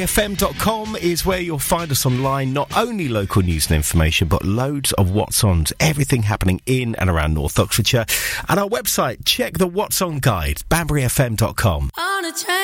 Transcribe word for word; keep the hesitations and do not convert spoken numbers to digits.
banbury f m dot com is where you'll find us online. Not only local news and information, but loads of What's Ons, everything happening in and around North Oxfordshire. And our website, check the What's On guide, banbury f m dot com.